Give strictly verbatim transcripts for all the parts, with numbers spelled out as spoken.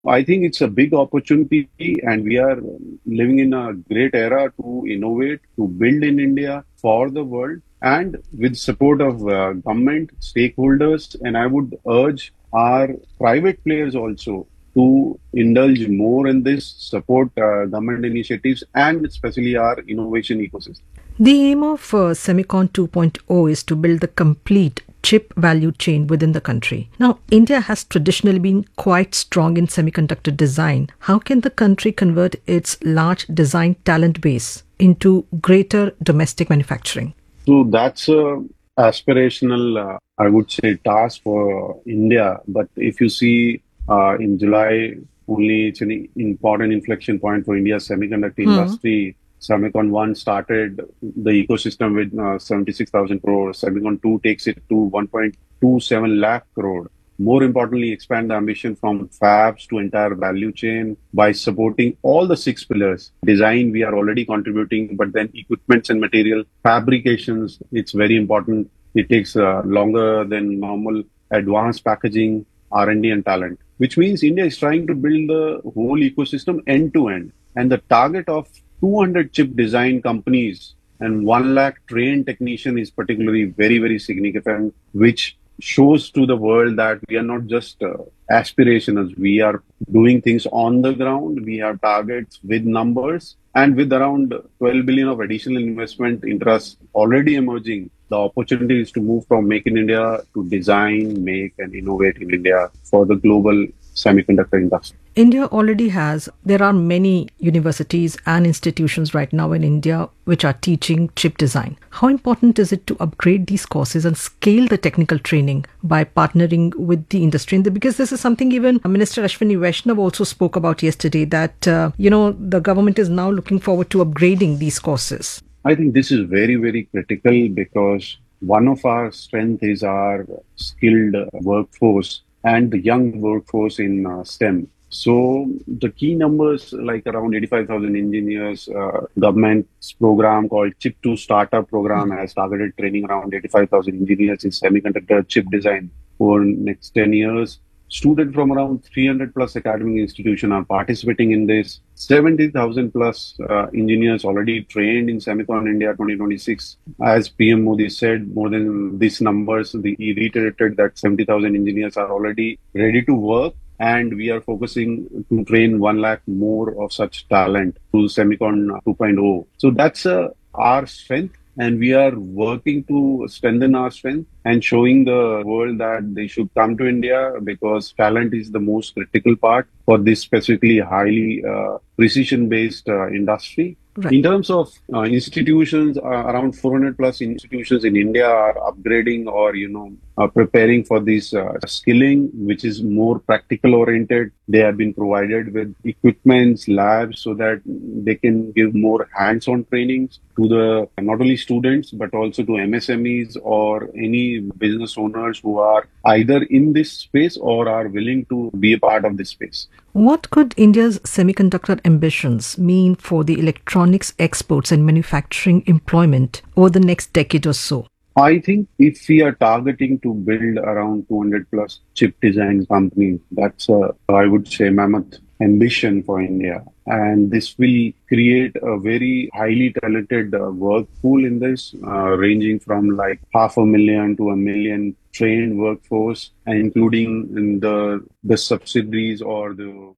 I think it's a big opportunity, and we are living in a great era to innovate, to build in India for the world, and with support of uh, government, stakeholders, and I would urge our private players also to indulge more in this, support uh, government initiatives, and especially our innovation ecosystem. The aim of uh, Semicon 2.0 is to build the complete chip value chain within the country. Now, India has traditionally been quite strong in semiconductor design. How can the country convert its large design talent base into greater domestic manufacturing? So that's a aspirational, uh, I would say, task for India. But if you see uh, in July, only it's an important inflection point for India's semiconductor Hmm. industry. Semicon one started the ecosystem with uh, seventy-six thousand crores. Semicon two takes it to one point two seven lakh crore. More importantly, expand the ambition from fabs to entire value chain by supporting all the six pillars. Design, we are already contributing, but then equipments and material, fabrications, it's very important. It takes uh, longer than normal. Advanced packaging, R and D and talent, which means India is trying to build the whole ecosystem end to end. And the target of two hundred chip design companies and one lakh trained technician is particularly very, very significant, which shows to the world that we are not just uh, aspirational. We are doing things on the ground. We have targets with numbers, and with around twelve billion of additional investment interest already emerging. The opportunity is to move from Make in India to design, make, and innovate in India for the global semiconductor industry. India already has, there are many universities and institutions right now in India which are teaching chip design. How important is it to upgrade these courses and scale the technical training by partnering with the industry? Because this is something even Minister Ashwini Vaishnav also spoke about yesterday, that, uh, you know, the government is now looking forward to upgrading these courses. I think this is very, very critical because one of our strengths is our skilled workforce and the young workforce in uh, STEM. So the key numbers, like around eighty-five thousand engineers, uh, government's program called Chip two Startup Program has targeted training around eighty-five thousand engineers in semiconductor chip design over next ten years. Students from around three hundred plus academic institutions are participating in this. seventy thousand plus uh, engineers already trained in Semicon India twenty twenty-six. As P M Modi said, more than these numbers, the, he reiterated that seventy thousand engineers are already ready to work. And we are focusing to train one lakh more of such talent to Semicon two point oh. So that's uh, our strength. And we are working to strengthen our strength and showing the world that they should come to India because talent is the most critical part for this specifically highly uh, precision-based uh, industry. Right. In terms of uh, institutions, uh, around four hundred plus institutions in India are upgrading or, you know, uh, preparing for this uh, skilling, which is more practical oriented. They have been provided with equipments, labs, so that they can give more hands-on trainings to the not only students, but also to M S M Es or any business owners who are either in this space or are willing to be a part of this space. What could India's semiconductor ambitions mean for the electronics exports and manufacturing employment over the next decade or so? I think if we are targeting to build around two hundred plus chip design companies, that's a, I would say, mammoth ambition for India. And this will create a very highly talented uh, work pool in this, uh, ranging from like half a million to a million trained workforce, and including in the the subsidiaries or the.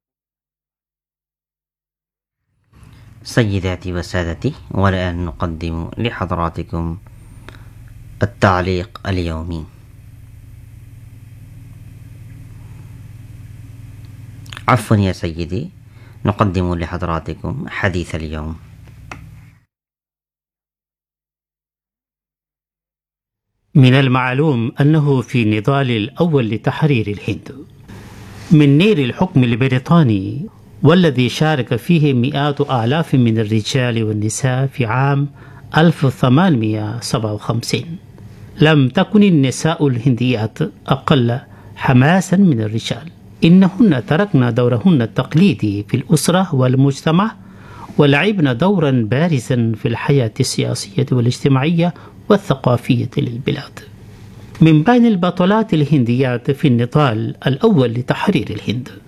سيداتي وسادتي، والآن نقدم لحضراتكم التعليق اليومي. عفوا يا سيدي، نقدم لحضراتكم حديث اليوم. من المعلوم أنه في النضال الأول لتحرير الهند من نير الحكم البريطاني، والذي شارك فيه مئات آلاف من الرجال والنساء في عام ألف وثمانمئة وسبعة وخمسين، لم تكن النساء الهنديات أقل حماسا من الرجال. إنهن تركن دورهن التقليدي في الأسرة والمجتمع ولعبن دورا بارزا في الحياة السياسية والاجتماعية والثقافية للبلاد. من بين البطلات الهنديات في النضال الأول لتحرير الهند